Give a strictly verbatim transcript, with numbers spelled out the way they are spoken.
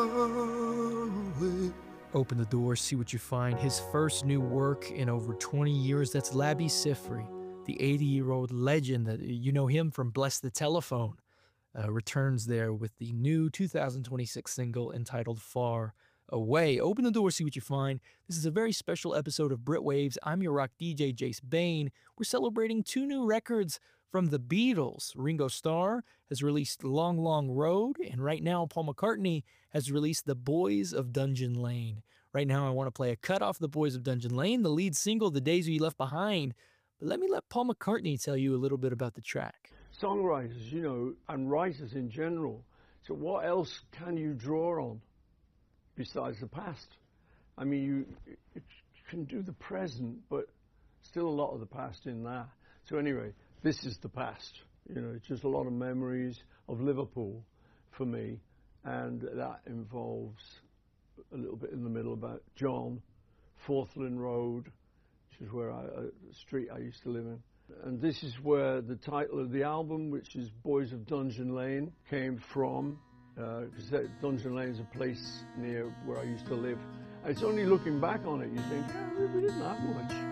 away. Open the door, see what you find. His first new work in over twenty years. That's Labi Siffre, the eighty-year-old legend that you know him from Bless the Telephone. Uh, returns there with the new two thousand twenty-six single entitled Far Away. Open the door, see what you find. This is a very special episode of Brit Waves. I'm your rock D J, Jace Bain. We're celebrating two new records from the Beatles. Ringo Starr has released Long, Long Road, and right now Paul McCartney has released The Boys of Dungeon Lane. Right now I want to play a cut off The Boys of Dungeon Lane, the lead single, The Days We Left Behind. But let me let Paul McCartney tell you a little bit about the track. Songwriters, you know, and writers in general. So what else can you draw on besides the past? I mean, you, you can do the present, but still a lot of the past in there. So anyway, this is the past. You know, it's just a lot of memories of Liverpool for me, and that involves a little bit in the middle about John, Forthland Road, which is where I, a street I used to live in. And this is where the title of the album, which is Boys of Dungeon Lane, came from. Because uh, Dungeon Lane is a place near where I used to live. And it's only looking back on it, you think, yeah, we didn't have much.